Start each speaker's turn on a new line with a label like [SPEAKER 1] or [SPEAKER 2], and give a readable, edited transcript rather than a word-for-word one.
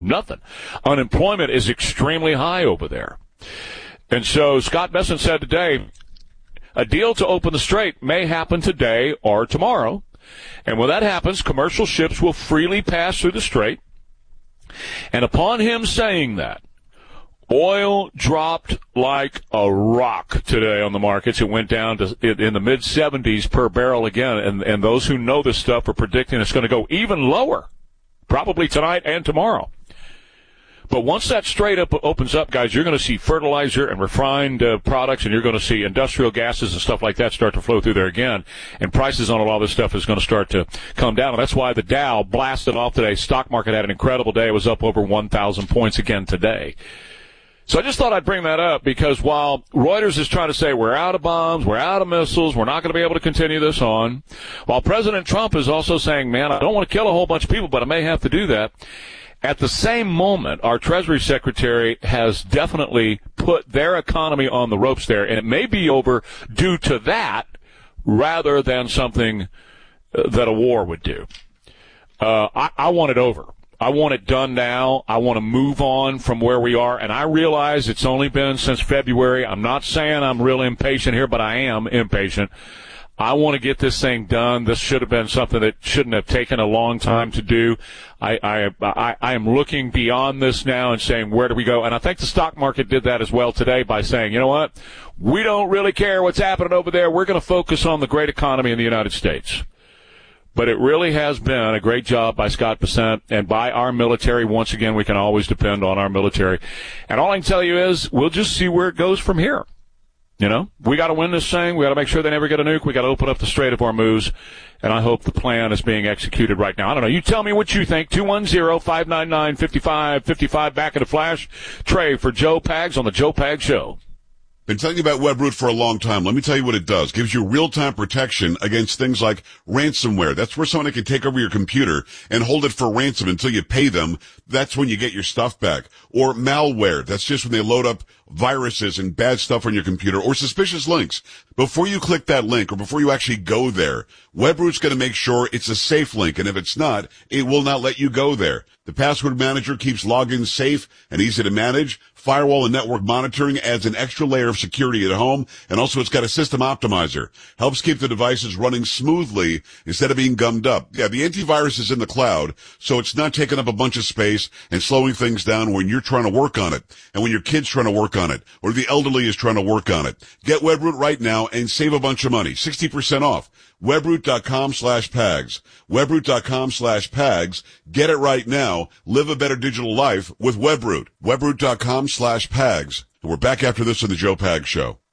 [SPEAKER 1] Nothing. Unemployment is extremely high over there. And so Scott Bessent said today, a deal to open the strait may happen today or tomorrow. And when that happens, commercial ships will freely pass through the strait. And upon him saying that, oil dropped like a rock today on the markets. It went down to in the mid-70s per barrel again. And those who know this stuff are predicting it's going to go even lower, probably tonight and tomorrow. But once that strait opens up, guys, you're going to see fertilizer and refined products, and you're going to see industrial gases and stuff like that start to flow through there again. And prices on a lot of this stuff is going to start to come down. And that's why the Dow blasted off today. Stock market had an incredible day. It was up over 1,000 points again today. So I just thought I'd bring that up because while Reuters is trying to say we're out of bombs, we're out of missiles, we're not going to be able to continue this on, while President Trump is also saying, man, I don't want to kill a whole bunch of people, but I may have to do that. At the same moment, our Treasury Secretary has definitely put their economy on the ropes there, and it may be over due to that rather than something that a war would do. I want it over. I want it done now. I want to move on from where we are, and I realize it's only been since February. I'm not saying I'm real impatient here, but I am impatient. I want to get this thing done. This should have been something that shouldn't have taken a long time to do. I am looking beyond this now and saying, where do we go? And I think the stock market did that as well today by saying, you know what? We don't really care what's happening over there. We're going to focus on the great economy in the United States. But it really has been a great job by Scott Bessent and by our military. Once again, we can always depend on our military. And all I can tell you is we'll just see where it goes from here. You know, we got to win this thing. We got to make sure they never get a nuke. We got to open up the Strait of Hormuz. And I hope the plan is being executed right now. I don't know. You tell me what you think. 210-599-5555. Back in a flash. Trey for Joe Pags on the Joe Pags Show.
[SPEAKER 2] Been telling you about Webroot for a long time. Let me tell you what it does. Gives you real-time protection against things like ransomware. That's where someone can take over your computer and hold it for ransom until you pay them. That's when you get your stuff back. Or malware. That's just when they load up viruses and bad stuff on your computer or suspicious links. Before you click that link or before you actually go there, Webroot's going to make sure it's a safe link. And if it's not, it will not let you go there. The password manager keeps logins safe and easy to manage. Firewall and network monitoring adds an extra layer of security at home. And also it's got a system optimizer. Helps keep the devices running smoothly instead of being gummed up. Yeah, the antivirus is in the cloud, so it's not taking up a bunch of space and slowing things down when you're trying to work on it and when your kid's trying to work on it or the elderly is trying to work on it. Get Webroot right now and save a bunch of money. 60% off. Webroot.com/Pags. Webroot.com/Pags. Get it right now. Live a better digital life with Webroot. Webroot.com/Pags. And we're back after this on the Joe Pags Show.